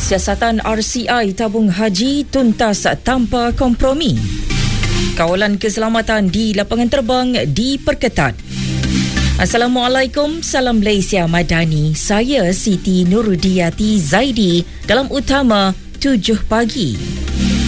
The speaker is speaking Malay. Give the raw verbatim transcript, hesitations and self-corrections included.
Siasatan R C I tabung haji tuntas tanpa kompromi. Kawalan keselamatan di lapangan terbang diperketat. Assalamualaikum, salam Malaysia Madani. Saya Siti Nurudiati Zaidi dalam Utama tujuh pagi.